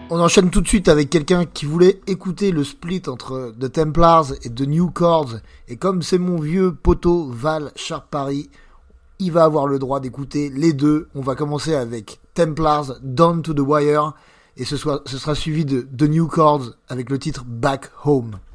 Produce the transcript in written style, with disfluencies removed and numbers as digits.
On enchaîne tout de suite avec quelqu'un qui voulait écouter le split entre The Templars et The New Chords. Et comme c'est mon vieux poteau Val Sharp-Paris, il va avoir le droit d'écouter les deux. On va commencer avec Templars, Down to the Wire. Et ce sera suivi de The New Chords avec le titre Back Home.